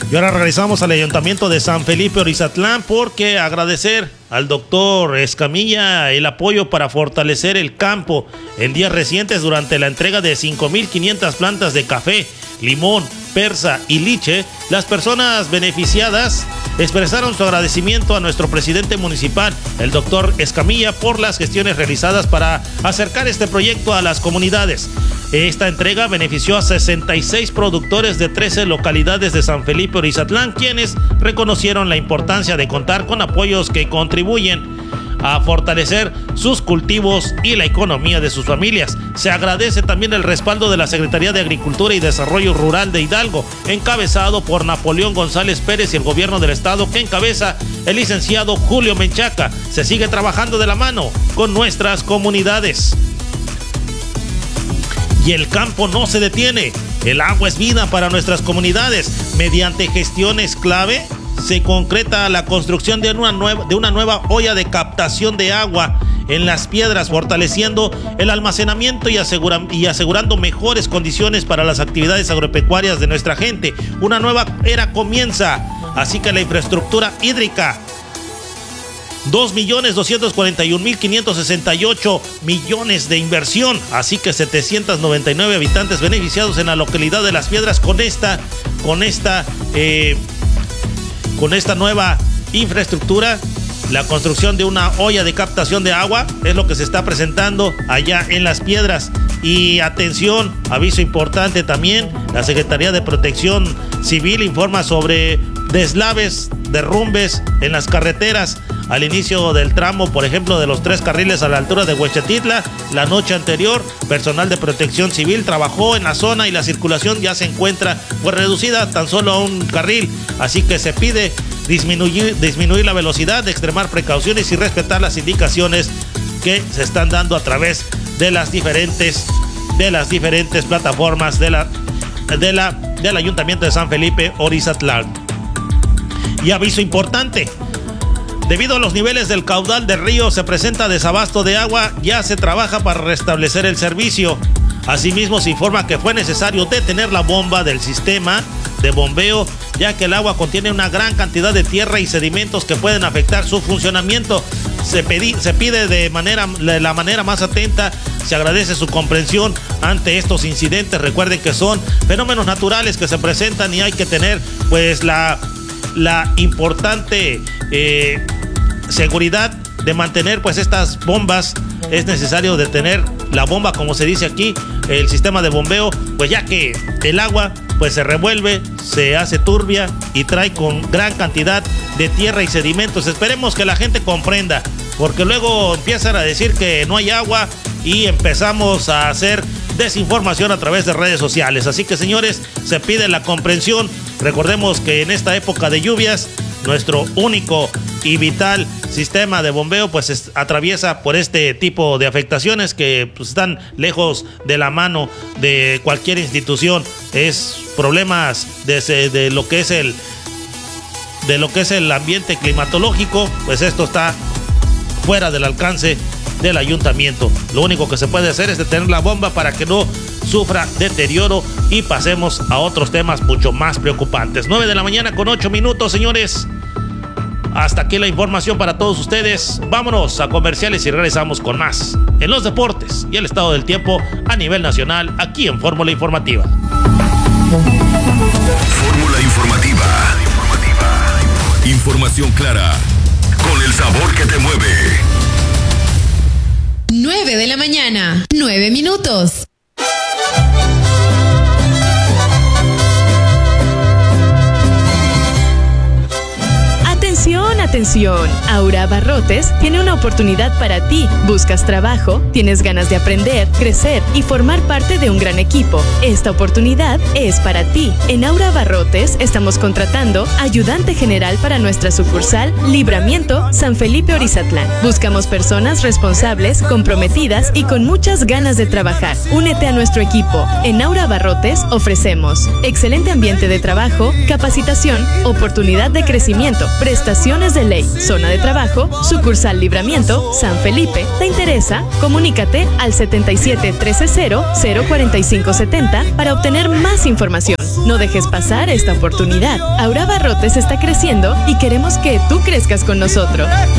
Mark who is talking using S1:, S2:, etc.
S1: Y ahora regresamos al Ayuntamiento de San Felipe Orizatlán porque agradecer al doctor Escamilla el apoyo para fortalecer el campo en días recientes durante la entrega de 5,500 plantas de café, limón, persa y liche. Las personas beneficiadas expresaron su agradecimiento a nuestro presidente municipal, el doctor Escamilla, por las gestiones realizadas para acercar este proyecto a las comunidades. Esta entrega benefició a 66 productores de 13 localidades de San Felipe Orizatlán, quienes reconocieron la importancia de contar con apoyos que contribuyen a fortalecer sus cultivos y la economía de sus familias. Se agradece también el respaldo de la Secretaría de Agricultura y Desarrollo Rural de Hidalgo, encabezado por Napoleón González Pérez, y el gobierno del estado que encabeza el licenciado Julio Menchaca. Se sigue trabajando de la mano con nuestras comunidades. Y el campo no se detiene. El agua es vida para nuestras comunidades. Mediante gestiones clave se concreta la construcción de una nueva olla de captación de agua en Las Piedras, fortaleciendo el almacenamiento y asegurando mejores condiciones para las actividades agropecuarias de nuestra gente. Una nueva era comienza, así que la infraestructura hídrica, 2,241,568 millones de inversión, así que 799 habitantes beneficiados en la localidad de Las Piedras con esta nueva infraestructura. La construcción de una olla de captación de agua es lo que se está presentando allá en Las Piedras. Y atención, aviso importante también, la Secretaría de Protección Civil informa sobre deslaves, derrumbes en las carreteras al inicio del tramo, por ejemplo, de los 3 carriles a la altura de Huechatitla. La noche anterior, personal de Protección Civil trabajó en la zona y la circulación ya se encuentra reducida tan solo a un carril, así que se pide disminuir la velocidad, extremar precauciones y respetar las indicaciones que se están dando a través de las diferentes plataformas del Ayuntamiento de San Felipe Orizatlán. Y aviso importante: debido a los niveles del caudal del río se presenta desabasto de agua, ya se trabaja para restablecer el servicio. Asimismo, se informa que fue necesario detener la bomba del sistema de bombeo, ya que el agua contiene una gran cantidad de tierra y sedimentos que pueden afectar su funcionamiento. Se pide de la manera más atenta, se agradece su comprensión ante estos incidentes. Recuerden que son fenómenos naturales que se presentan y hay que tener pues la importante seguridad de mantener pues estas bombas. Es necesario detener la bomba, como se dice aquí, el sistema de bombeo, pues ya que el agua pues se revuelve, se hace turbia y trae con gran cantidad de tierra y sedimentos. Esperemos que la gente comprenda, porque luego empiezan a decir que no hay agua y empezamos a hacer desinformación a través de redes sociales. Así que, señores, se pide la comprensión. Recordemos que en esta época de lluvias, nuestro único y vital sistema de bombeo pues atraviesa por este tipo de afectaciones que pues, están lejos de la mano de cualquier institución. Es problemas de lo que es el ambiente climatológico, pues esto está fuera del alcance del ayuntamiento. Lo único que se puede hacer es detener la bomba para que no sufra deterioro y pasemos a otros temas mucho más preocupantes. 9:08 a.m, señores. Hasta aquí la información para todos ustedes. Vámonos a comerciales y regresamos con más en los deportes y el estado del tiempo a nivel nacional aquí en Fórmula Informativa.
S2: Fórmula Informativa. Información clara con el sabor que te mueve.
S3: 9:09 a.m. Atención, Aura Abarrotes tiene una oportunidad para ti. ¿Buscas trabajo? ¿Tienes ganas de aprender, crecer y formar parte de un gran equipo? Esta oportunidad es para ti. En Aura Abarrotes estamos contratando ayudante general para nuestra sucursal Libramiento, San Felipe Orizatlán. Buscamos personas responsables, comprometidas y con muchas ganas de trabajar. Únete a nuestro equipo. En Aura Abarrotes ofrecemos excelente ambiente de trabajo, capacitación, oportunidad de crecimiento, prestaciones de de ley, zona de trabajo, sucursal Libramiento, San Felipe. ¿Te interesa? Comunícate al 77-360-04570 para obtener más información. No dejes pasar esta oportunidad. Aura Barrotes está creciendo y queremos que tú crezcas con nosotros.